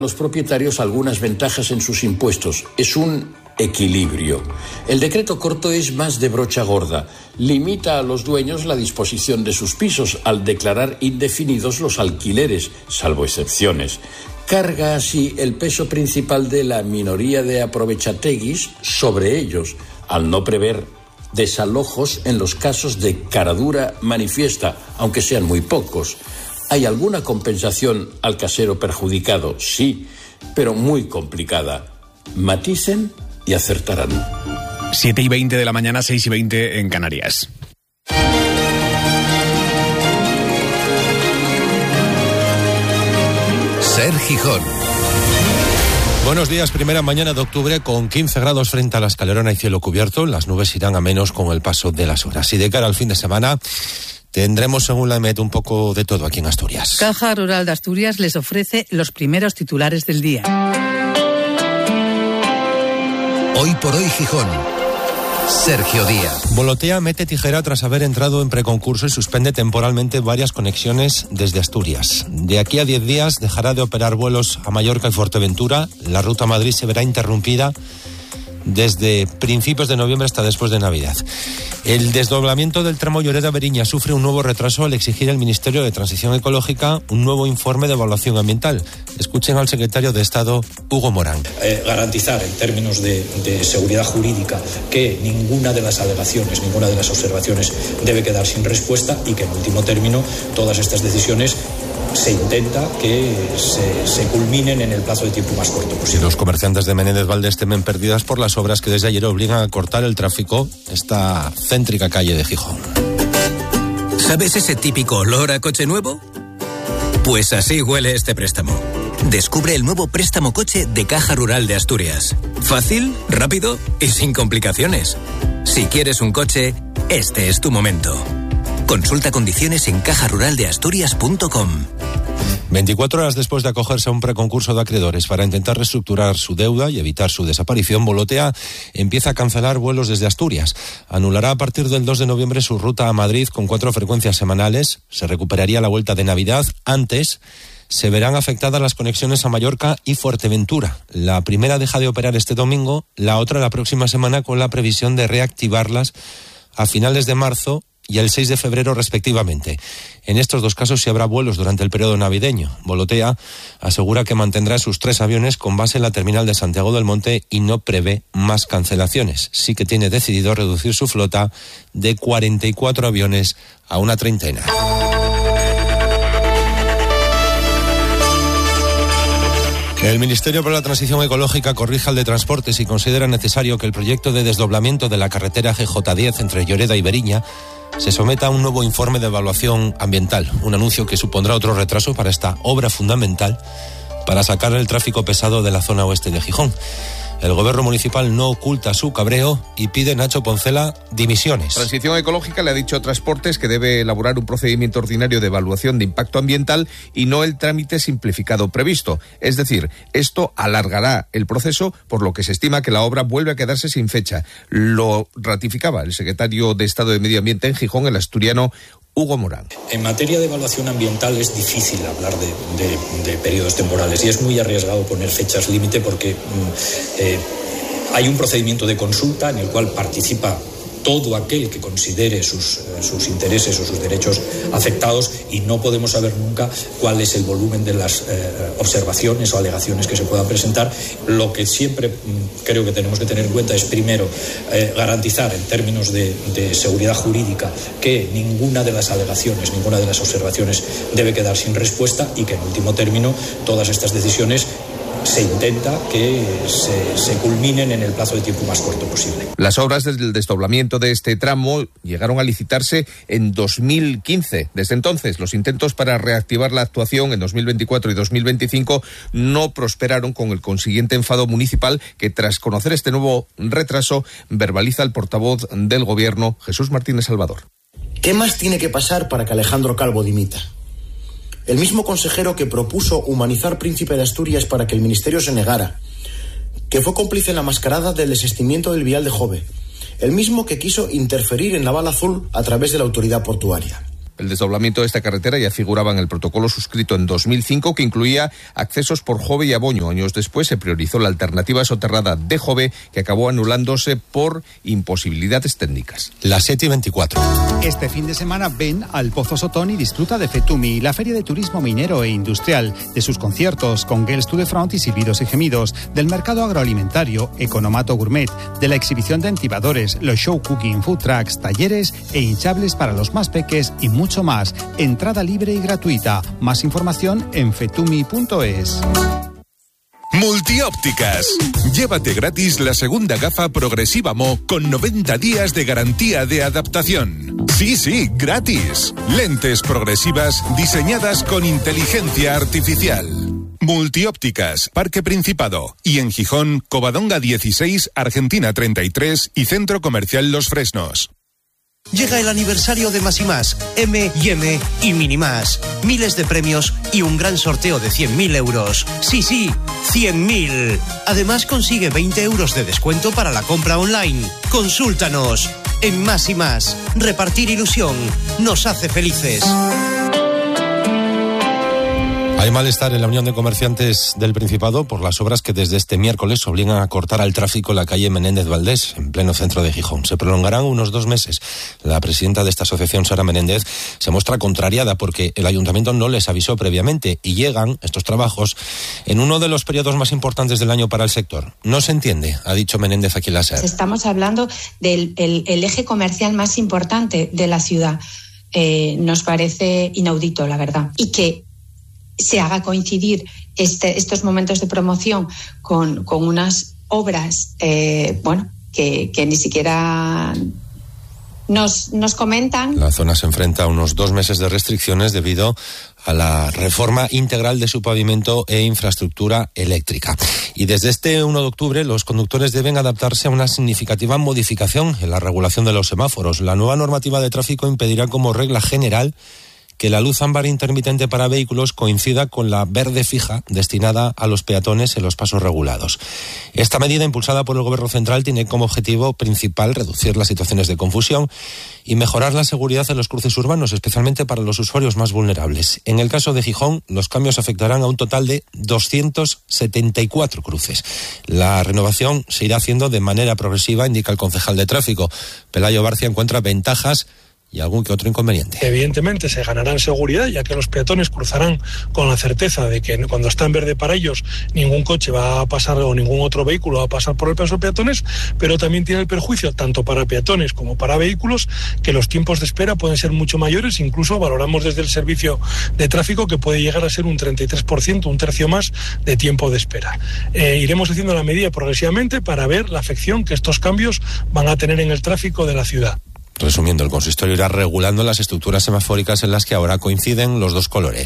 los propietarios algunas ventajas en sus impuestos. Es un equilibrio. El decreto corto es más de brocha gorda. Limita a los dueños la disposición de sus pisos al declarar indefinidos los alquileres, salvo excepciones. Carga así el peso principal de la minoría de aprovechateguis sobre ellos, al no prever desalojos en los casos de caradura manifiesta, aunque sean muy pocos. ¿Hay alguna compensación al casero perjudicado? Sí, pero muy complicada. Maticen y acertarán. 7:20 de la mañana, 6:20 en Canarias. Ser Gijón. Buenos días, primera mañana de octubre con 15 grados frente a la Escalerona y cielo cubierto. Las nubes irán a menos con el paso de las horas. Y de cara al fin de semana tendremos, según la EMET, un poco de todo aquí en Asturias. Caja Rural de Asturias les ofrece los primeros titulares del día. Hoy por hoy Gijón. Sergio Díaz. Volotea mete tijera tras haber entrado en preconcurso y suspende temporalmente varias conexiones desde Asturias. De aquí a 10 días dejará de operar vuelos a Mallorca y Fuerteventura. La ruta a Madrid se verá interrumpida desde principios de noviembre hasta después de Navidad. El desdoblamiento del tramo Lloreda-Beriña sufre un nuevo retraso al exigir al Ministerio de Transición Ecológica un nuevo informe de evaluación ambiental. Escuchen al secretario de Estado, Hugo Morán. Garantizar en términos de seguridad jurídica que ninguna de las alegaciones, ninguna de las observaciones debe quedar sin respuesta y que en último término todas estas decisiones se intenta que se culminen en el plazo de tiempo más corto posible. Los comerciantes de Menéndez Valdés temen pérdidas por las obras que desde ayer obligan a cortar el tráfico esta céntrica calle de Gijón. ¿Sabes ese típico olor a coche nuevo? Pues así huele este préstamo. Descubre el nuevo préstamo coche de Caja Rural de Asturias. Fácil, rápido y sin complicaciones. Si quieres un coche, este es tu momento. Consulta condiciones en cajaruraldeasturias.com. 24 horas después de acogerse a un preconcurso de acreedores para intentar reestructurar su deuda y evitar su desaparición, Volotea empieza a cancelar vuelos desde Asturias. Anulará a partir del 2 de noviembre su ruta a Madrid con 4 frecuencias semanales. Se recuperaría la vuelta de Navidad. Antes se verán afectadas las conexiones a Mallorca y Fuerteventura. La primera deja de operar este domingo, la otra la próxima semana, con la previsión de reactivarlas a finales de marzo y el 6 de febrero respectivamente. En estos dos casos sí habrá vuelos durante el periodo navideño. Volotea asegura que mantendrá sus 3 aviones con base en la terminal de Santiago del Monte y no prevé más cancelaciones. Sí que tiene decidido reducir su flota de 44 aviones a una 30. El Ministerio para la Transición Ecológica corrige al de Transportes y considera necesario que el proyecto de desdoblamiento de la carretera GJ10 entre Lloreda y Beriña se someta a un nuevo informe de evaluación ambiental, un anuncio que supondrá otro retraso para esta obra fundamental para sacar el tráfico pesado de la zona oeste de Gijón. El gobierno municipal no oculta su cabreo y pide, Nacho Poncela, dimisiones. Transición Ecológica le ha dicho a Transportes que debe elaborar un procedimiento ordinario de evaluación de impacto ambiental y no el trámite simplificado previsto. Es decir, esto alargará el proceso, por lo que se estima que la obra vuelve a quedarse sin fecha. Lo ratificaba el secretario de Estado de Medio Ambiente en Gijón, el asturiano Hugo Morán. En materia de evaluación ambiental es difícil hablar de periodos temporales y es muy arriesgado poner fechas límite porque hay un procedimiento de consulta en el cual participa todo aquel que considere sus intereses o sus derechos afectados y no podemos saber nunca cuál es el volumen de las observaciones o alegaciones que se puedan presentar. Lo que siempre creo que tenemos que tener en cuenta es, primero, garantizar en términos de seguridad jurídica que ninguna de las alegaciones, ninguna de las observaciones debe quedar sin respuesta y que en último término todas estas decisiones se intenta que se culminen en el plazo de tiempo más corto posible. Las obras del desdoblamiento de este tramo llegaron a licitarse en 2015. Desde entonces, los intentos para reactivar la actuación en 2024 y 2025 no prosperaron, con el consiguiente enfado municipal que, tras conocer este nuevo retraso, verbaliza el portavoz del Gobierno, Jesús Martínez Salvador. ¿Qué más tiene que pasar para que Alejandro Calvo dimita? El mismo consejero que propuso humanizar Príncipe de Asturias para que el ministerio se negara, que fue cómplice en la mascarada del desistimiento del vial de Jove, el mismo que quiso interferir en la bala azul a través de la autoridad portuaria. El desdoblamiento de esta carretera ya figuraba en el protocolo suscrito en 2005, que incluía accesos por Jove y Aboño. Años después se priorizó la alternativa soterrada de Jove, que acabó anulándose por imposibilidades técnicas. Las 7:24. Este fin de semana ven al Pozo Sotón y disfruta de FETUMI, la feria de turismo minero e industrial, de sus conciertos con Girls to the Front y Silbidos y Gemidos, del mercado agroalimentario, Economato Gourmet, de la exhibición de entibadores, los show cooking, food trucks, talleres e hinchables para los más peques y mucho más. Entrada libre y gratuita. Más información en fetumi.es. Multiópticas. Llévate gratis la segunda gafa progresiva Mo con 90 días de garantía de adaptación. Sí, gratis. Lentes progresivas diseñadas con inteligencia artificial. Multiópticas, Parque Principado. Y en Gijón, Covadonga 16, Argentina 33 y Centro Comercial Los Fresnos. Llega el aniversario de Más y Más, M&M y Mini Más. Miles de premios y un gran sorteo de 100.000 euros. Sí, 100.000. Además consigue 20 euros de descuento para la compra online. Consúltanos. En Más y Más, repartir ilusión nos hace felices. Hay malestar en la Unión de Comerciantes del Principado por las obras que desde este miércoles obligan a cortar al tráfico la calle Menéndez Valdés, en pleno centro de Gijón. Se prolongarán unos 2 meses. La presidenta de esta asociación, Sara Menéndez, se muestra contrariada porque el ayuntamiento no les avisó previamente y llegan estos trabajos en uno de los periodos más importantes del año para el sector. No se entiende, ha dicho Menéndez aquí en la SER. Estamos hablando del el eje comercial más importante de la ciudad. Nos parece inaudito, la verdad. Y que se haga coincidir estos momentos de promoción con unas obras que ni siquiera nos comentan. La zona se enfrenta a unos 2 meses de restricciones debido a la reforma integral de su pavimento e infraestructura eléctrica. Y desde este 1 de octubre los conductores deben adaptarse a una significativa modificación en la regulación de los semáforos. La nueva normativa de tráfico impedirá como regla general que la luz ámbar intermitente para vehículos coincida con la verde fija destinada a los peatones en los pasos regulados. Esta medida, impulsada por el Gobierno Central, tiene como objetivo principal reducir las situaciones de confusión y mejorar la seguridad en los cruces urbanos, especialmente para los usuarios más vulnerables. En el caso de Gijón, los cambios afectarán a un total de 274 cruces. La renovación se irá haciendo de manera progresiva, indica el concejal de tráfico. Pelayo Barcia encuentra ventajas y algún que otro inconveniente. Evidentemente se ganará en seguridad, ya que los peatones cruzarán con la certeza de que cuando está en verde para ellos ningún coche va a pasar o ningún otro vehículo va a pasar por el paso de peatones, pero también tiene el perjuicio, tanto para peatones como para vehículos, que los tiempos de espera pueden ser mucho mayores. Incluso valoramos desde el servicio de tráfico que puede llegar a ser un 33%, un tercio más de tiempo de espera. Iremos haciendo la medida progresivamente para ver la afección que estos cambios van a tener en el tráfico de la ciudad. Resumiendo, el consistorio irá regulando las estructuras semafóricas en las que ahora coinciden los 2 colores.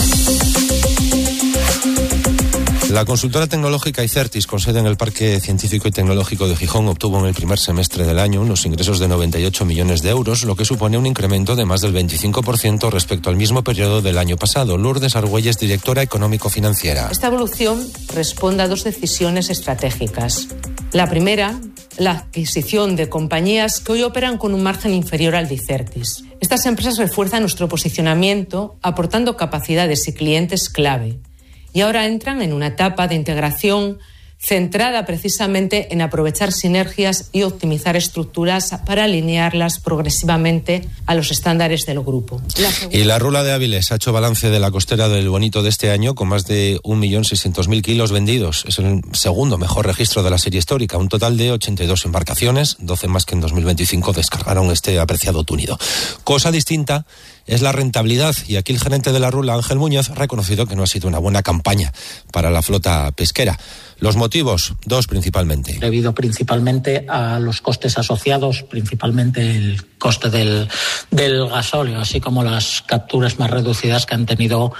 La consultora tecnológica Icertis, con sede en el Parque Científico y Tecnológico de Gijón, obtuvo en el primer semestre del año unos ingresos de 98 millones de euros, lo que supone un incremento de más del 25% respecto al mismo periodo del año pasado. Lourdes Argüelles, directora económico-financiera. Esta evolución responde a 2 decisiones estratégicas. La primera, la adquisición de compañías que hoy operan con un margen inferior al de Icertis. Estas empresas refuerzan nuestro posicionamiento, aportando capacidades y clientes clave. Y ahora entran en una etapa de integración centrada precisamente en aprovechar sinergias y optimizar estructuras para alinearlas progresivamente a los estándares del grupo. Y la Rula de Áviles ha hecho balance de la costera del Bonito de este año con más de 1.600.000 kilos vendidos. Es el segundo mejor registro de la serie histórica. Un total de 82 embarcaciones, 12 más que en 2025, descargaron este apreciado túnido. Cosa distinta es la rentabilidad, y aquí el gerente de la Rula, Ángel Muñoz, ha reconocido que no ha sido una buena campaña para la flota pesquera. Los motivos, 2 principalmente. Debido principalmente a los costes asociados, principalmente el coste del gasóleo, así como las capturas más reducidas que han tenido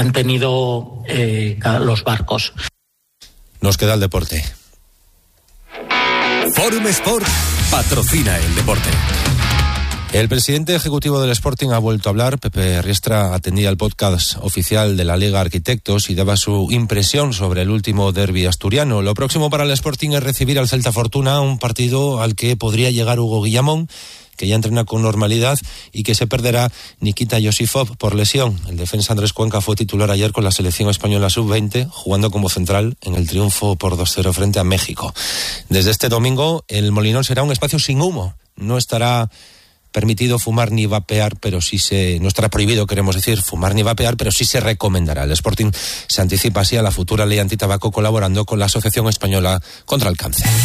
los barcos. Nos queda el deporte. Forum Sport patrocina el deporte. El presidente ejecutivo del Sporting ha vuelto a hablar. Pepe Riestra atendía el podcast oficial de la Liga Arquitectos y daba su impresión sobre el último derbi asturiano. Lo próximo para el Sporting es recibir al Celta Fortuna, un partido al que podría llegar Hugo Guillamón, que ya entrena con normalidad y que se perderá Nikita Yosifov por lesión. El defensa Andrés Cuenca fue titular ayer con la selección española sub-20, jugando como central en el triunfo por 2-0 frente a México. Desde este domingo, el Molinón será un espacio sin humo. No estará permitido fumar ni vapear, pero sí no estará prohibido, queremos decir, fumar ni vapear, pero sí se recomendará. El Sporting se anticipa así a la futura ley antitabaco, colaborando con la Asociación Española contra el Cáncer.